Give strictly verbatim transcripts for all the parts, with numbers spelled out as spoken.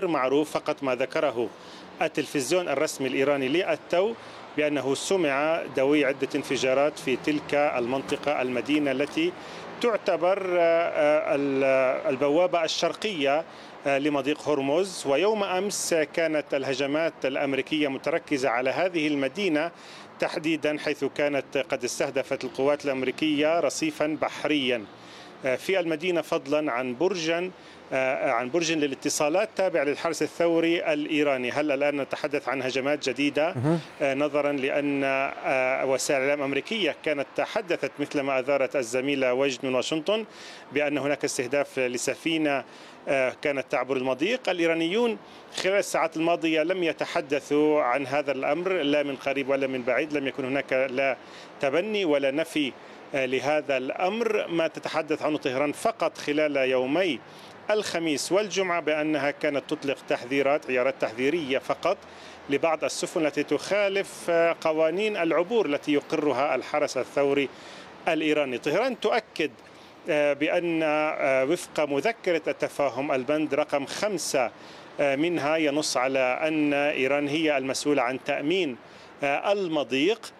معروف، فقط ما ذكره التلفزيون الرسمي الإيراني للتو بأنه سمع دوي عدة انفجارات في تلك المنطقة المدينة التي تعتبر البوابة الشرقية لمضيق هرمز. ويوم أمس كانت الهجمات الأمريكية متركزة على هذه المدينة تحديدا، حيث كانت قد استهدفت القوات الأمريكية رصيفا بحريا في المدينة، فضلا عن برجا عن برج للاتصالات تابع للحرس الثوري الإيراني. هل الآن نتحدث عن هجمات جديدة نظرا لأن وسائل الإعلام الأمريكية كانت تحدثت مثل ما أثارت الزميلة وجد من واشنطن بأن هناك استهداف لسفينة كانت تعبر المضيق. الإيرانيون خلال الساعات الماضية لم يتحدثوا عن هذا الأمر لا من قريب ولا من بعيد، لم يكن هناك لا تبني ولا نفي لهذا الأمر. ما تتحدث عنه طهران فقط خلال يومي الخميس والجمعة بأنها كانت تطلق تحذيرات عيارات تحذيرية فقط لبعض السفن التي تخالف قوانين العبور التي يقرها الحرس الثوري الإيراني. طهران تؤكد بأن وفق مذكرة التفاهم البند رقم خمسة منها ينص على أن إيران هي المسؤولة عن تأمين المضيق،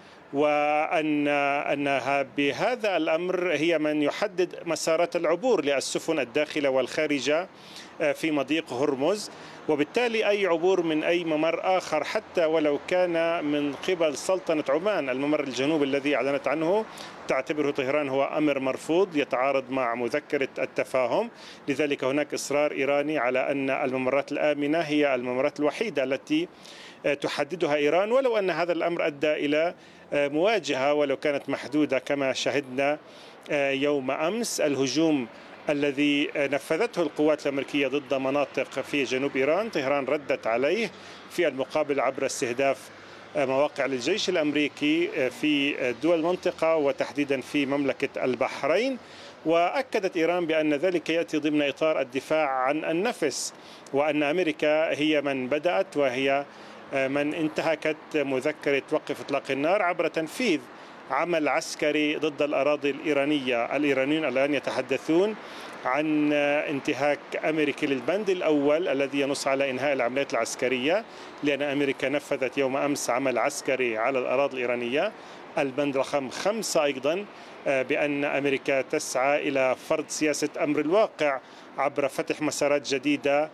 وأن أنها بهذا الأمر هي من يحدد مسارات العبور للسفن الداخلة والخارجة في مضيق هرمز، وبالتالي أي عبور من أي ممر آخر حتى ولو كان من قبل سلطنة عمان الممر الجنوبي الذي أعلنت عنه تعتبره طهران هو أمر مرفوض يتعارض مع مذكرة التفاهم. لذلك هناك إصرار إيراني على أن الممرات الآمنة هي الممرات الوحيدة التي تحددها إيران، ولو أن هذا الأمر أدى إلى مواجهة ولو كانت محدودة كما شهدنا يوم أمس. الهجوم الذي نفذته القوات الأمريكية ضد مناطق في جنوب إيران طهران ردت عليه في المقابل عبر استهداف مواقع للجيش الأمريكي في دول المنطقة وتحديدا في مملكة البحرين. وأكدت إيران بأن ذلك يأتي ضمن إطار الدفاع عن النفس، وأن أمريكا هي من بدأت وهي من انتهكت مذكرة وقف إطلاق النار عبر تنفيذ عمل عسكري ضد الأراضي الإيرانية. الإيرانيون الآن يتحدثون عن انتهاك أمريكي للبند الأول الذي ينص على إنهاء العمليات العسكرية، لأن أمريكا نفذت يوم أمس عمل عسكري على الأراضي الإيرانية. البند رقم خمسة أيضا بأن أمريكا تسعى إلى فرض سياسة أمر الواقع عبر فتح مسارات جديدة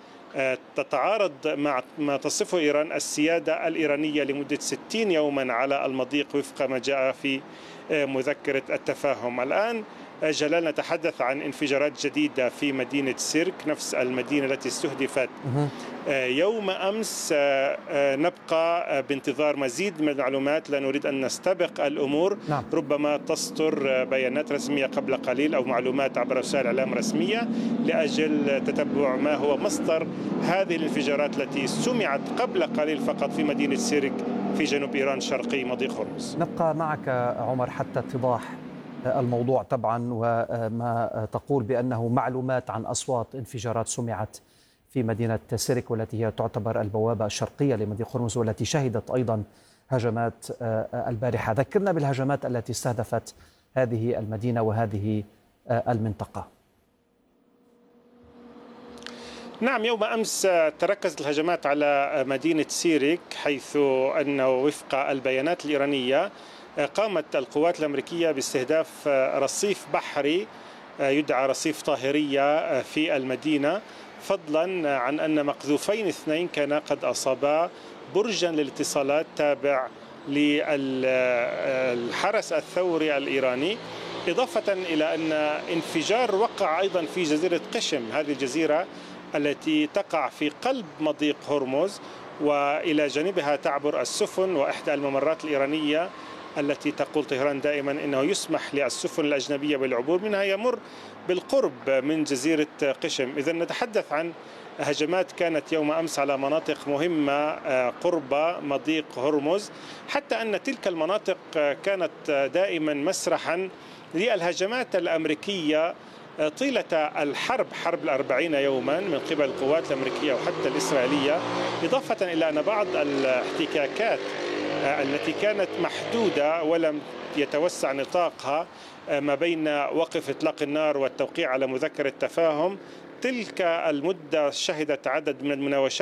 تتعارض مع ما تصفه إيران السيادة الإيرانية لمدة ستين يوما على المضيق وفق ما جاء في مذكرة التفاهم. الآن جلال نتحدث عن انفجارات جديدة في مدينة سيرك، نفس المدينة التي استهدفت يوم أمس. نبقى بانتظار مزيد من المعلومات، لا نريد أن نستبق الأمور. نعم. ربما تصدر بيانات رسمية قبل قليل أو معلومات عبر وسائل إعلام رسمية لأجل تتبع ما هو مصدر هذه الانفجارات التي سمعت قبل قليل فقط في مدينة سيرك في جنوب إيران شرقي مضيق هرمز. نبقى معك عمر حتى اتضاح الموضوع طبعا، وما تقول بأنه معلومات عن أصوات انفجارات سمعت في مدينة سيرك والتي هي تعتبر البوابة الشرقية لمضيق هرمز والتي شهدت أيضا هجمات البارحة. ذكرنا بالهجمات التي استهدفت هذه المدينة وهذه المنطقة. نعم، يوم أمس تركزت الهجمات على مدينة سيرك، حيث أنه وفق البيانات الإيرانية قامت القوات الأمريكية باستهداف رصيف بحري يدعى رصيف طاهرية في المدينة، فضلا عن أن مقذوفين اثنين كانا قد أصابا برجا للاتصالات تابع للحرس الثوري الإيراني، إضافة إلى أن انفجار وقع أيضا في جزيرة قشم، هذه الجزيرة التي تقع في قلب مضيق هرمز وإلى جانبها تعبر السفن، وإحدى الممرات الإيرانية التي تقول طهران دائما إنه يسمح للسفن الأجنبية بالعبور منها يمر بالقرب من جزيرة قشم. إذا نتحدث عن هجمات كانت يوم أمس على مناطق مهمة قرب مضيق هرمز، حتى أن تلك المناطق كانت دائما مسرحا للهجمات الأمريكية طيلة الحرب، حرب الأربعين يوما من قبل القوات الأمريكية وحتى الإسرائيلية، إضافة إلى أن بعض الاحتكاكات التي كانت محدودة ولم يتوسع نطاقها ما بين وقف إطلاق النار والتوقيع على مذكرة التفاهم، تلك المدة شهدت عدد من المناوشات